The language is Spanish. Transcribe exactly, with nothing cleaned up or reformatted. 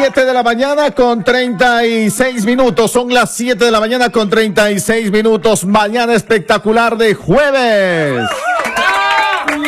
siete de la mañana con treinta y seis minutos. Son las siete de la mañana con treinta y seis minutos. Mañana espectacular de jueves.